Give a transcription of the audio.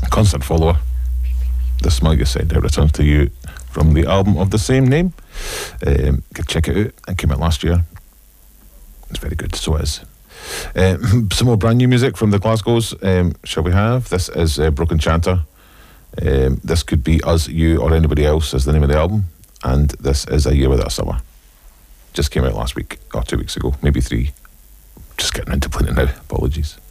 constant follower. The Smug Said returns to you from the album of the same name. Check it out. It came out last year. It's very good, so it is. Some more brand new music from the Glasgows. Shall we have? This is Broken Chanter. This could be Us, You, or Anybody Else is the name of the album. And this is A Year Without a Summer. Just came out last week, or 2 weeks ago, maybe 3. Just getting into playing it now. Apologies.